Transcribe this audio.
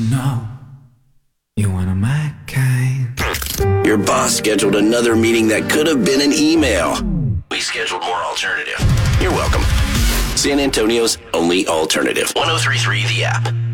know you're one of my kind. Your boss scheduled another meeting that could have been an email. We scheduled more alternative. You're welcome. San Antonio's only alternative. 103.3 The App.